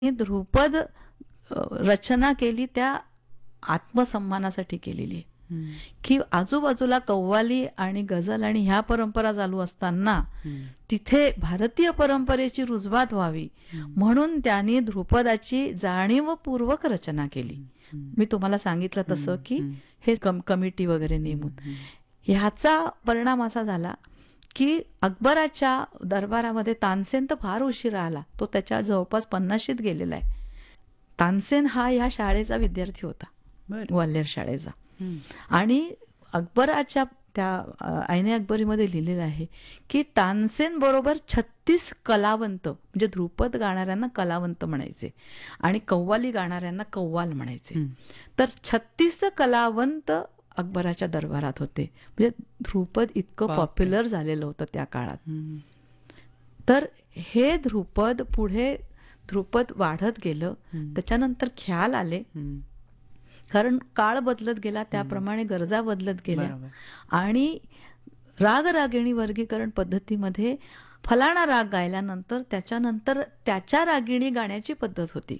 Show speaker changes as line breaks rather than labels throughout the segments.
ध्रुपद रचना केली त्या आत्मसन्मानासाठी केलेली आहे. की आजूबाजूला कव्वाली आणि गझल आणि ह्या परंपरा चालू असताना तिथे भारतीय परंपरेची रुजवात व्हावी म्हणून त्यांनी ध्रुपदाची जाणीवपूर्वक रचना केली. मी तुम्हाला सांगितलं तसं की हे कमिटी वगैरे नेमून ह्याचा परिणाम असा झाला की अकबराच्या दरबारामध्ये तानसेन तर फार उशिरा आला. तो त्याच्या जवळपास 50शीत गेलेला आहे. तानसेन हा ह्या शाळेचा विद्यार्थी होता, ग्वाल्हेर शाळेचा. आणि अकबराच्या त्या ऐने अकबरीमध्ये लिहिलेलं आहे की तानसेन बरोबर 36 कलावंत, म्हणजे ध्रुपद गाणाऱ्यांना कलावंत म्हणायचे आणि कव्वाली गाणाऱ्यांना कव्वाल म्हणायचे. तर 36 कलावंत अकबराच्या दरबारात होते. म्हणजे ध्रुपद इतकं पॉप्युलर झालेलं होतं त्या काळात. तर हे ध्रुपद पुढे ध्रुपद वाढत गेलं. त्याच्यानंतर ख्याल आले, कारण काळ बदलत गेला त्याप्रमाणे गरजा बदलत गेल्या. आणि रागरागिणी वर्गीकरण पद्धतीमध्ये फलाना राग गायल्यानंतर त्याच्यानंतर त्याच्या रागिणी गाण्याची पद्धत होती.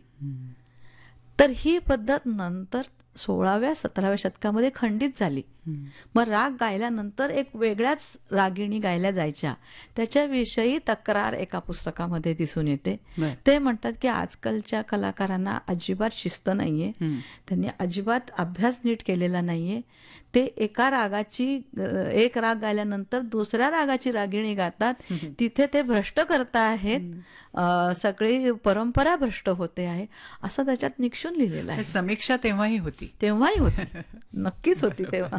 तर ही पद्धत नंतर 16व्या 17व्या शतकामध्ये खंडित झाली. मग राग गायल्यानंतर एक वेगळ्याच रागिणी गायल्या जायच्या. त्याच्याविषयी तक्रार एका पुस्तकामध्ये दिसून येते. ते म्हणतात की आजकालच्या कलाकारांना अजिबात शिस्त नाहीये, त्यांनी अजिबात अभ्यास नीट केलेला नाहीये. ते एका रागाची एक राग गायल्यानंतर दुसऱ्या रागाची रागिणी गातात, तिथे ते भ्रष्ट करता आहेत, सगळी परंपरा भ्रष्ट होते आहे असं त्याच्यात निक्षून लिहिलेलं आहे.
समीक्षा तेव्हाही होती
नक्कीच होती तेव्हा.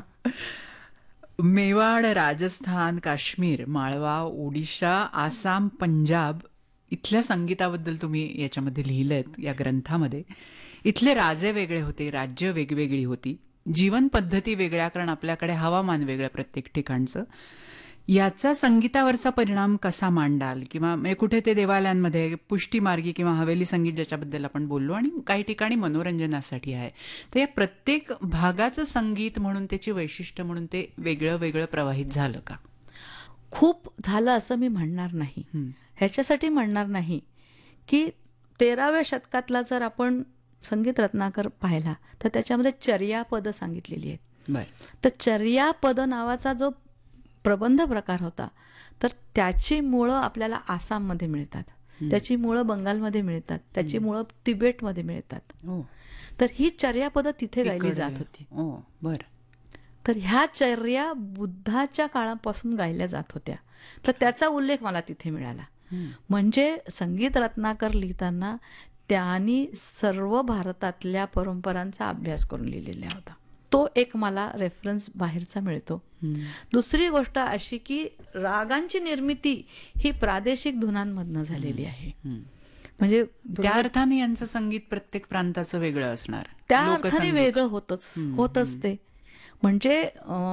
मेवाड, राजस्थान, काश्मीर, माळवा, ओडिशा, आसाम, पंजाब इथल्या संगीताबद्दल तुम्ही याच्यामध्ये लिहिलंय या ग्रंथामध्ये. इथले राजे वेगळे होते, राज्य वेगवेगळी होती, जीवन पद्धती वेगळ्या, कारण आपल्याकडे हवामान वेगळं प्रत्येक ठिकाणचं. याचा संगीतावरचा परिणाम कसा मांडाल? किंवा कुठे ते देवालयांमध्ये पुष्टीमार्गी किंवा हवेली संगीत ज्याच्याबद्दल आपण बोललो, आणि काही ठिकाणी मनोरंजनासाठी आहे. तर या प्रत्येक भागाचं संगीत म्हणून त्याची वैशिष्ट्य म्हणून ते वेगळं वेगळं प्रवाहित झालं का?
खूप झालं असं मी म्हणणार नाही. ह्याच्यासाठी म्हणणार नाही की 13व्या शतकातला जर आपण संगीत रत्नाकर पाहिला तर त्याच्यामध्ये चर्यापद सांगितलेली आहेत. तर चर्यापद नावाचा जो प्रबंध प्रकार होता, तर त्याची मुळं आपल्याला आसाममध्ये मिळतात, त्याची मुळं बंगालमध्ये मिळतात, त्याची मुळं तिबेटमध्ये मिळतात. तर ही चर्यापद तिथे गायली जात होती. तर ह्या चर्या बुद्धाच्या काळापासून गायल्या जात होत्या. तर त्याचा उल्लेख मला तिथे मिळाला. म्हणजे संगीत रत्नाकर लिहिताना त्यांनी सर्व भारतातल्या परंपरांचा अभ्यास करून लिहिलेला होता. तो एक मला रेफरन्स बाहेरचा मिळतो. दुसरी गोष्ट अशी की रागांची निर्मिती ही प्रादेशिक धुनांमधनं झालेली आहे. म्हणजे
त्या अर्थाने यांचं संगीत प्रत्येक प्रांताचं वेगळं असणार,
त्या अर्थाने वेगळं होतच ते. म्हणजे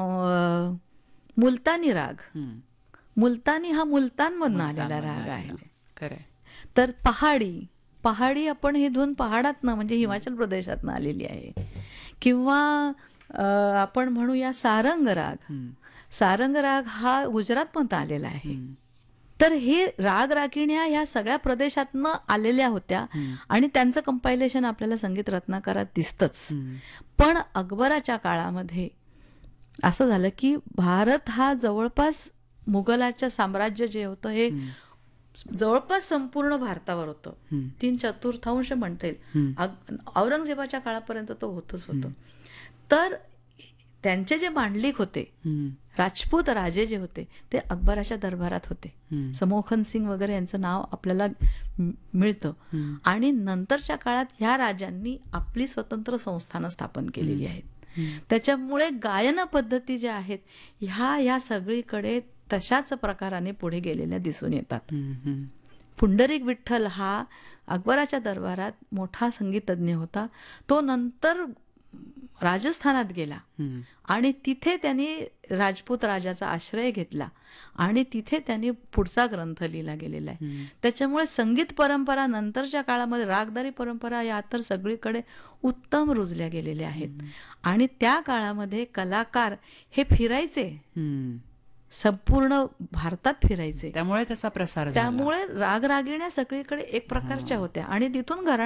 मुलतानी राग, मुलतानी हा मुलतान मधनं आलेला राग आहे. तर पहाडी आपण ही धून पहाडातनं म्हणजे हिमाचल प्रदेशातनं आलेली आहे. किंवा आपण म्हणूया सारंग राग हा गुजरातमधून आलेला आहे. तर हे रागिण्या ह्या सगळ्या प्रदेशातनं आलेल्या होत्या आणि त्यांचं कंपायलेशन आपल्याला संगीत रत्नाकरात दिसतंच. पण अकबराच्या काळामध्ये असं झालं की भारत हा जवळपास मुघलाच्या साम्राज्य जे होतं हे जवळपास संपूर्ण भारतावर होतं. 3/4 म्हणता येईल. औरंगजेबाच्या काळापर्यंत तो होतच होतं. तर त्यांचे जे मांडलिक होते, राजपूत राजे जे होते, ते अकबराच्या दरबारात होते. समोखन सिंग वगैरे यांचं नाव आपल्याला मिळतं. आणि नंतरच्या काळात ह्या राजांनी आपली स्वतंत्र संस्थानं स्थापन केलेली आहेत. त्याच्यामुळे गायन पद्धती ज्या आहेत ह्या सगळीकडे तशाच प्रकाराने पुढे गेलेल्या दिसून येतात. पुंडरीक विठ्ठल हा अकबराच्या दरबारात मोठा संगीतज्ञ होता. तो नंतर राजस्थानात गेला आणि तिथे त्यांनी राजपूत राजाचा आश्रय घेतला आणि तिथे त्यांनी पुढचा ग्रंथ लिहिला गेलेला आहे. त्याच्यामुळे संगीत परंपरा नंतरच्या काळामध्ये रागदारी परंपरा या तर सगळीकडे उत्तम रुजल्या गेलेल्या आहेत. आणि त्या काळामध्ये कलाकार हे फिरायचे, संपूर्ण भारतात फिरायचे,
त्यामुळे त्याचा प्रसार,
त्यामुळे रागरागिण्या सगळीकडे एक प्रकारच्या होत्या आणि तिथून घराणे